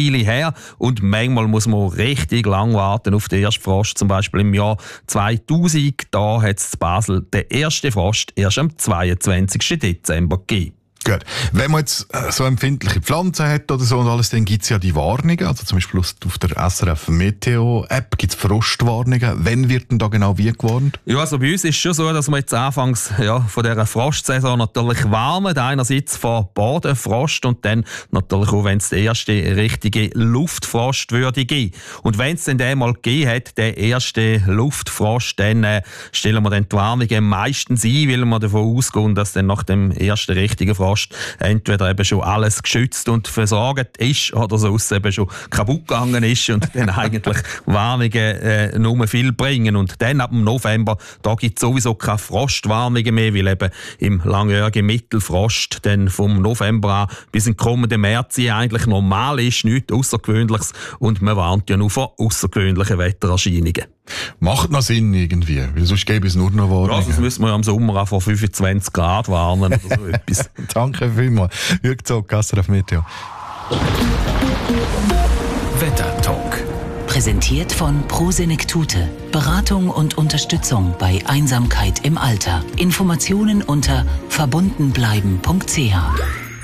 Weile her und manchmal muss man richtig lang warten auf den ersten Frost. Zum Beispiel im Jahr 2000, da hat es in Basel den ersten Frost erst am 22. Dezember gegeben. Gut. Wenn man jetzt so empfindliche Pflanzen hat oder so und alles, dann gibt es ja die Warnungen. Also zum Beispiel auf der SRF Meteo App gibt es Frostwarnungen. Wann wird denn da genau wie gewarnt? Ja, also bei uns ist es schon so, dass wir jetzt anfangs von dieser Frostsaison natürlich warnen. Einerseits vor Bodenfrost und dann natürlich auch, wenn es den ersten richtigen Luftfrost würde geben. Und wenn es dann einmal gegeben hat, den ersten Luftfrost, dann stellen wir dann die Warnungen meistens ein, weil wir davon ausgehen, dass dann nach dem ersten richtigen Frost entweder eben schon alles geschützt und versorgt ist oder sonst eben schon kaputt gegangen ist und dann eigentlich Warnungen nur viel bringen. Und dann ab dem November, da gibt es sowieso keine Frostwarnungen mehr, weil eben im langjährigen Mittelfrost dann vom November an bis in den kommenden März eigentlich normal ist, nichts Außergewöhnliches und man warnt ja nur vor außergewöhnlichen Wettererscheinungen. Macht noch Sinn irgendwie, weil sonst gäbe es nur noch Warnungen. Ja, sonst müssen wir am Sommer auch vor 25 Grad warnen oder so etwas. Danke vielmals. Jürg Zock, SRF Meteo. Wettertalk. Präsentiert von Prosenektute. Beratung und Unterstützung bei Einsamkeit im Alter. Informationen unter verbundenbleiben.ch.